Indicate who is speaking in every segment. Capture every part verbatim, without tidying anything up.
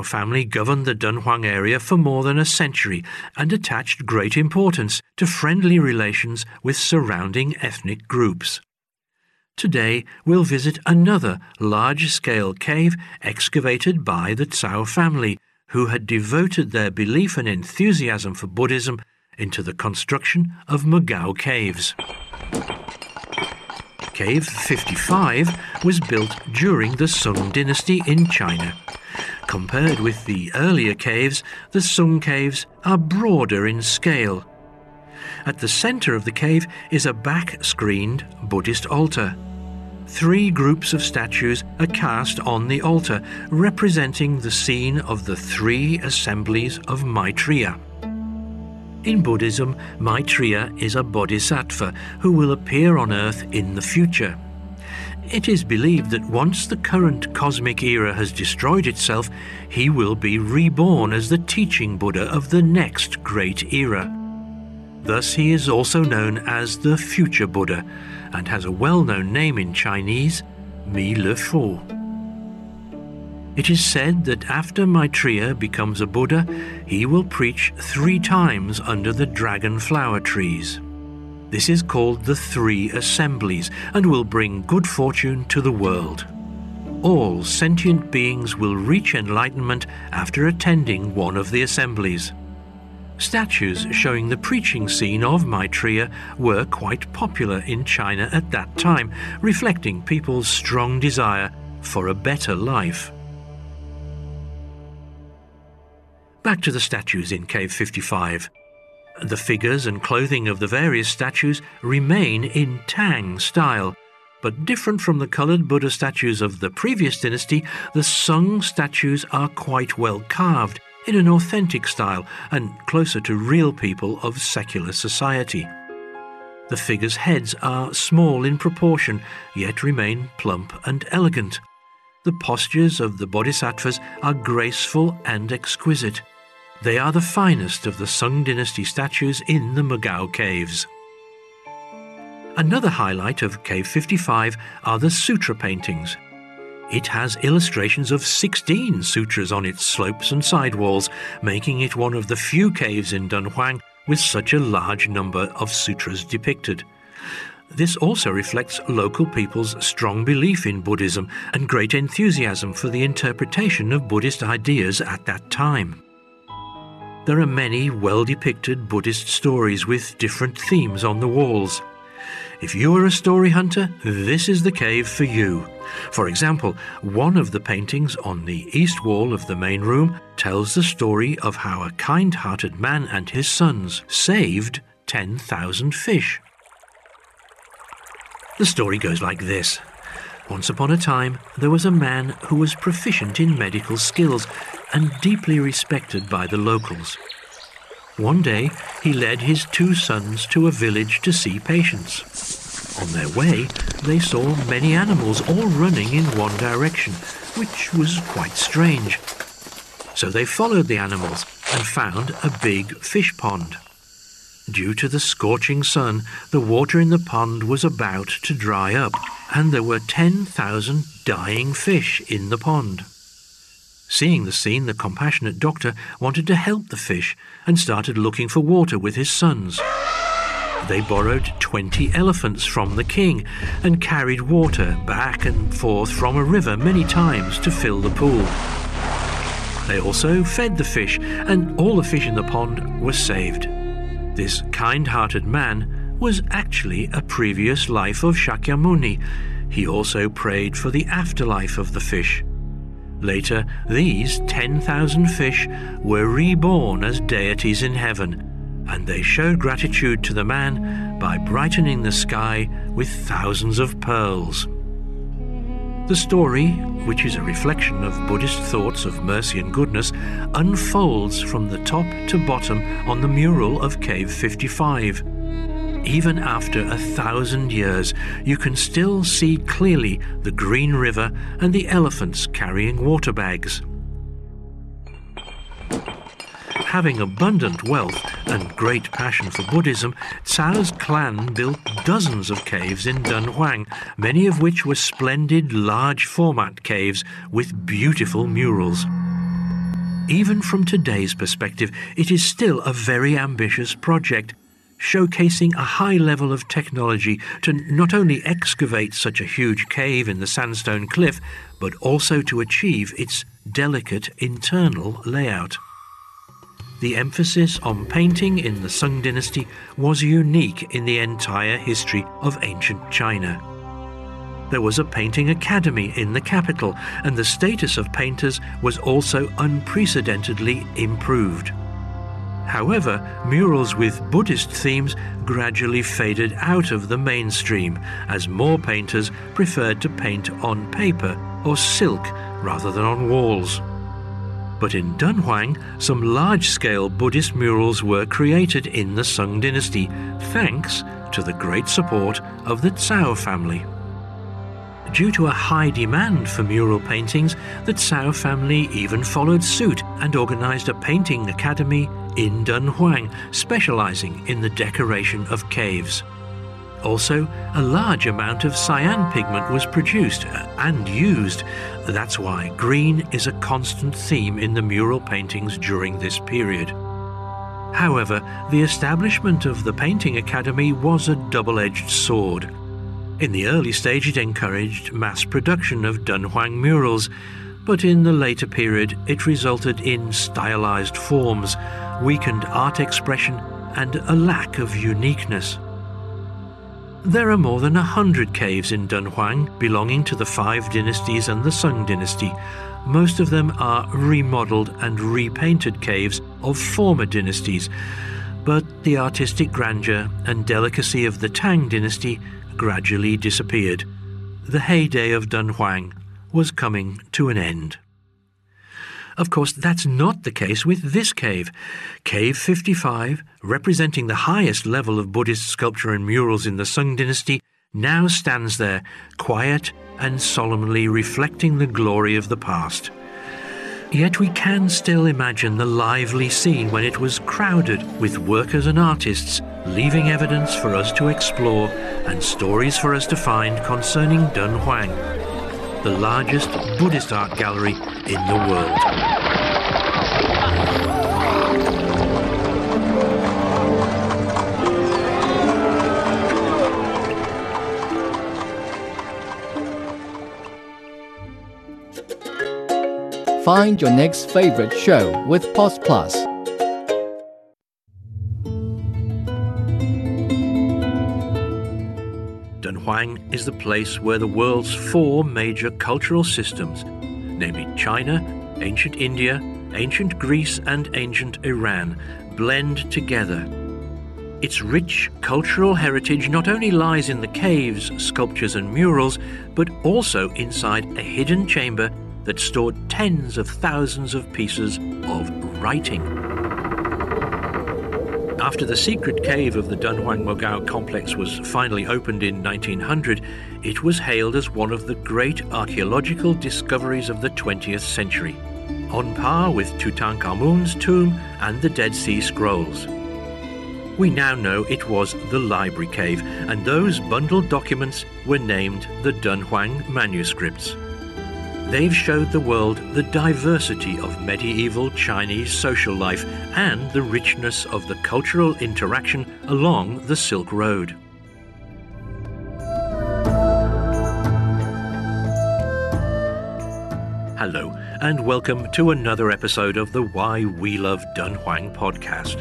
Speaker 1: family governed the Dunhuang area for more than a century and attached great importance to friendly relations with surrounding ethnic groups. Today we'll visit another large-scale cave excavated by the Cao family, who had devoted their belief and enthusiasm for Buddhism into the construction of Mogao Caves. Cave fifty-five was built during the Sung dynasty in China. Compared with the earlier caves, the Sung caves are broader in scale. At the center of the cave is a back-screened Buddhist altar. Three groups of statues are cast on the altar, representing the scene of the three assemblies of Maitreya. In Buddhism, Maitreya is a bodhisattva who will appear on earth in the future. It is believed that once the current cosmic era has destroyed itself, he will be reborn as the teaching Buddha of the next great era. Thus he is also known as the future Buddha, and has a well-known name in Chinese, Mi Le Fo. It is said that after Maitreya becomes a Buddha, he will preach three times under the dragon flower trees. This is called the Three Assemblies and will bring good fortune to the world. All sentient beings will reach enlightenment after attending one of the assemblies. Statues showing the preaching scene of Maitreya were quite popular in China at that time, reflecting people's strong desire for a better life. Back to the statues in Cave fifty-five. The figures and clothing of the various statues remain in Tang style, but different from the coloured Buddha statues of the previous dynasty, the Sung statues are quite well carved in an authentic style and closer to real people of secular society. The figures' heads are small in proportion, yet remain plump and elegant. The postures of the bodhisattvas are graceful and exquisite. They are the finest of the Sung dynasty statues in the Mogao Caves. Another highlight of Cave fifty-five are the sutra paintings. It has illustrations of sixteen sutras on its slopes and sidewalls, making it one of the few caves in Dunhuang with such a large number of sutras depicted. This also reflects local people's strong belief in Buddhism and great enthusiasm for the interpretation of Buddhist ideas at that time. There are many well-depicted Buddhist stories with different themes on the walls. If you are a story hunter, this is the cave for you. For example, one of the paintings on the east wall of the main room tells the story of how a kind-hearted man and his sons saved ten thousand fish. The story goes like this. Once upon a time, there was a man who was proficient in medical skills and deeply respected by the locals. One day, he led his two sons to a village to see patients. On their way, they saw many animals all running in one direction, which was quite strange. So they followed the animals and found a big fish pond. Due to the scorching sun, the water in the pond was about to dry up, and there were ten thousand dying fish in the pond. Seeing the scene, the compassionate doctor wanted to help the fish and started looking for water with his sons. They borrowed twenty elephants from the king and carried water back and forth from a river many times to fill the pool. They also fed the fish, and all the fish in the pond were saved. This kind-hearted man was actually a previous life of Shakyamuni. He also prayed for the afterlife of the fish. Later, these ten thousand fish were reborn as deities in heaven, and they showed gratitude to the man by brightening the sky with thousands of pearls. The story, which is a reflection of Buddhist thoughts of mercy and goodness, unfolds from the top to bottom on the mural of Cave fifty-five. Even after a thousand years, you can still see clearly the green river and the elephants carrying water bags. Having abundant wealth and great passion for Buddhism, Cao's clan built dozens of caves in Dunhuang, many of which were splendid large-format caves with beautiful murals. Even from today's perspective, it is still a very ambitious project, showcasing a high level of technology to not only excavate such a huge cave in the sandstone cliff, but also to achieve its delicate internal layout. The emphasis on painting in the Sung dynasty was unique in the entire history of ancient China. There was a painting academy in the capital, and the status of painters was also unprecedentedly improved. However, murals with Buddhist themes gradually faded out of the mainstream, as more painters preferred to paint on paper or silk rather than on walls. But in Dunhuang, some large-scale Buddhist murals were created in the Sung dynasty, thanks to the great support of the Cao family. Due to a high demand for mural paintings, the Cao family even followed suit and organized a painting academy in Dunhuang, specializing in the decoration of caves. Also, a large amount of cyan pigment was produced and used. That's why green is a constant theme in the mural paintings during this period. However, the establishment of the Painting Academy was a double-edged sword. In the early stage, it encouraged mass production of Dunhuang murals, but in the later period it resulted in stylized forms, weakened art expression, and a lack of uniqueness. There are more than a hundred caves in Dunhuang belonging to the five dynasties and the Sung dynasty. Most of them are remodeled and repainted caves of former dynasties, but the artistic grandeur and delicacy of the Tang dynasty gradually disappeared. The heyday of Dunhuang was coming to an end. Of course, that's not the case with this cave. Cave fifty-five, representing the highest level of Buddhist sculpture and murals in the Sung dynasty, now stands there, quiet and solemnly reflecting the glory of the past. Yet we can still imagine the lively scene when it was crowded with workers and artists, leaving evidence for us to explore and stories for us to find concerning Dunhuang, the largest Buddhist art gallery in the world.
Speaker 2: Find your next favorite show with Pause Plus.
Speaker 1: Dunhuang is the place where the world's four major cultural systems, namely China, ancient India, ancient Greece and ancient Iran, blend together. Its rich cultural heritage not only lies in the caves, sculptures and murals, but also inside a hidden chamber that stored tens of thousands of pieces of writing. After the secret cave of the Dunhuang Mogao complex was finally opened in nineteen hundred, it was hailed as one of the great archaeological discoveries of the twentieth century, on par with Tutankhamun's tomb and the Dead Sea Scrolls. We now know it was the library cave, and those bundled documents were named the Dunhuang manuscripts. They've showed the world the diversity of medieval Chinese social life and the richness of the cultural interaction along the Silk Road. Hello, and welcome to another episode of the Why We Love Dunhuang podcast.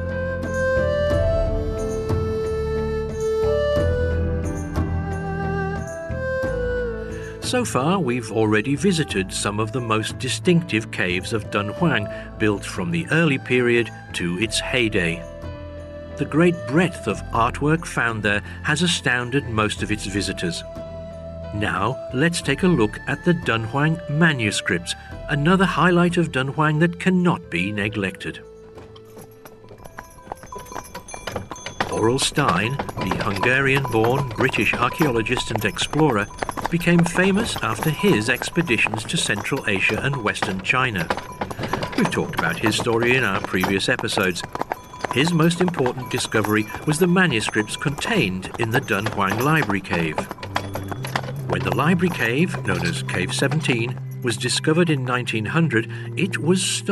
Speaker 1: So far, we've already visited some of the most distinctive caves of Dunhuang, built from the early period to its heyday. The great breadth of artwork found there has astounded most of its visitors. Now, let's take a look at the Dunhuang manuscripts, another highlight of Dunhuang that cannot be neglected. Aurel Stein, the Hungarian-born British archaeologist and explorer, became famous after his expeditions to Central Asia and Western China. We've talked about his story in our previous episodes. His most important discovery was the manuscripts contained in the Dunhuang Library Cave. When the Library Cave, known as Cave seventeen, was discovered in nineteen hundred, it was stunned.